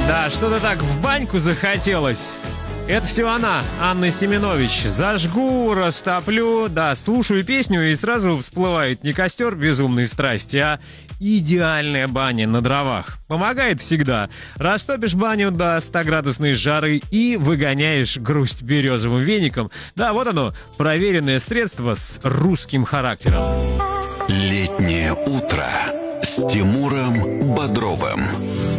Да, что-то так в баньку захотелось. Это все она, Анна Семенович. Зажгу, растоплю, да, слушаю песню, и сразу всплывает не костер безумной страсти, а идеальная баня на дровах. Помогает всегда. Растопишь баню до 100-градусной жары и выгоняешь грусть березовым веником. Да, вот оно, проверенное средство с русским характером. Летнее утро с Тимуром Бодровым.